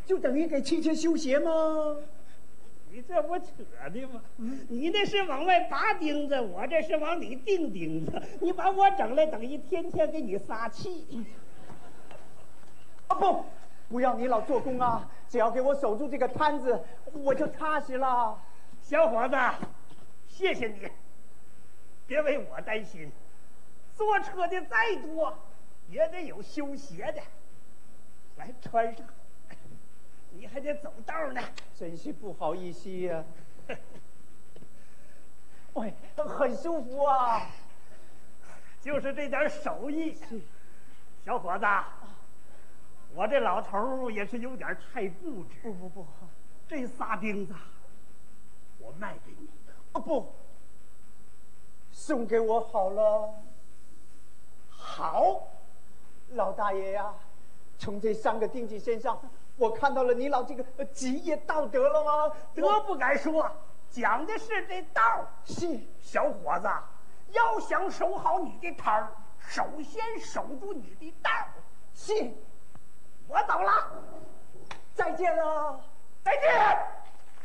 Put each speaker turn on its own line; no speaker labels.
就等于给妻妾修鞋吗？
你这不扯的吗？你那是往外拔钉子，我这是往里钉钉子。你把我整来，等于天天给你撒气。
啊不要你老做工啊！只要给我守住这个摊子，我就踏实了。
小伙子，谢谢你，别为我担心。坐车的再多，也得有修鞋的。来，穿上。你还得走道呢，
真是不好意思呀。喂，很舒服啊。
就是这点手艺。小伙子，我这老头也是有点太固执。
不，
这仨钉子我卖给你。
不，送给我好了。好，老大爷呀，从这3个钉子身上，我看到了你老这个职业道德了吗？
德不敢说，讲的是这道。
是，
小伙子，要想守好你的摊儿，首先守住你的道。
是，
我走了，
再见了，
再见。